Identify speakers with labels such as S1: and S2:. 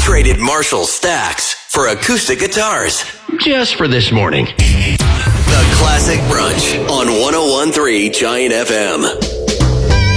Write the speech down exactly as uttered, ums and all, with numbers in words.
S1: traded Marshall Stacks for acoustic guitars.
S2: Just for this morning.
S1: The Classic Brunch on one oh one point three Giant F M.